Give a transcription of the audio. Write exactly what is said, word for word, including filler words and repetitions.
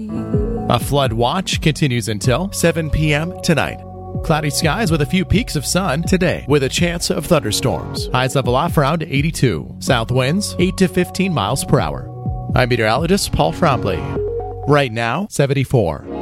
A flood watch continues until seven p.m. tonight. Cloudy skies with a few peaks of sun today, with a chance of thunderstorms. Highs level off around eighty-two. South winds eight to fifteen miles per hour. I'm meteorologist Paul Trombley. Right now, seventy-four.